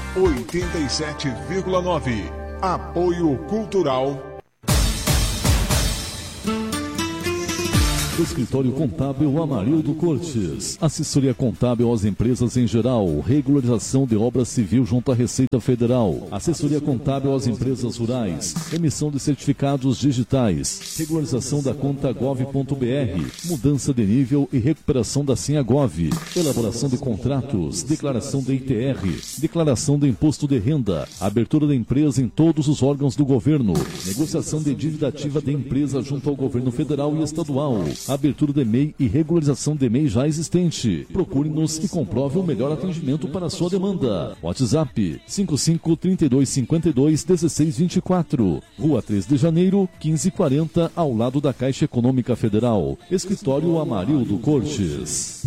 87,9. Apoio Cultural. Escritório Contábil Amarildo Cortes. Assessoria contábil às empresas em geral. Regularização de obra civil junto à Receita Federal. Assessoria contábil às empresas rurais. Emissão de certificados digitais. Regularização da conta gov.br. Mudança de nível e recuperação da senha Gov. Elaboração de contratos. Declaração de ITR. Declaração de imposto de renda. Abertura da empresa em todos os órgãos do governo. Negociação de dívida ativa de empresa junto ao governo federal e estadual. Abertura de MEI e regularização de MEI já existente. Procure-nos e comprove o melhor atendimento para a sua demanda. WhatsApp 55 32 52 16 24. Rua 3 de Janeiro, 1540, ao lado da Caixa Econômica Federal. Escritório Amarildo Cortes.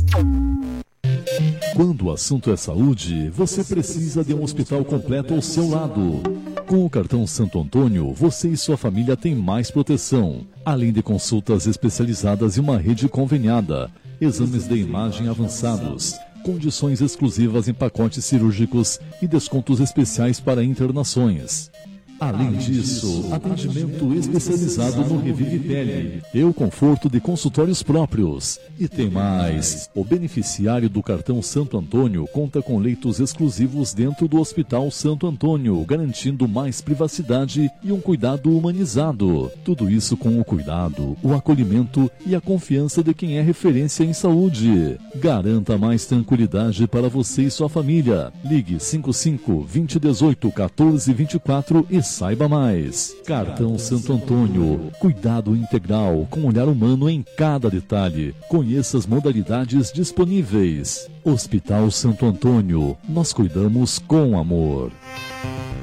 Quando o assunto é saúde, você precisa de um hospital completo ao seu lado. Com o cartão Santo Antônio, você e sua família têm mais proteção, além de consultas especializadas e uma rede conveniada, exames de imagem avançados, condições exclusivas em pacotes cirúrgicos e descontos especiais para internações. Além disso, atendimento especializado no Revive Pele e o conforto de consultórios próprios. E tem mais, o beneficiário do cartão Santo Antônio conta com leitos exclusivos dentro do Hospital Santo Antônio, garantindo mais privacidade e um cuidado humanizado. Tudo isso com o cuidado, o acolhimento e a confiança de quem é referência em saúde. Garanta mais tranquilidade para você e sua família. Ligue 55 2018 14 24 e saiba mais. Cartão Santo Antônio. Cuidado integral com olhar humano em cada detalhe. Conheça as modalidades disponíveis. Hospital Santo Antônio. Nós cuidamos com amor.